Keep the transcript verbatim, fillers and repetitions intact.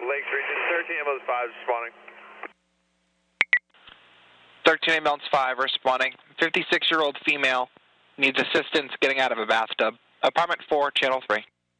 Lake Region, thirteen ambulance five responding. thirteen ambulance five responding. fifty-six-year-old female needs assistance getting out of a bathtub. Apartment four, channel three.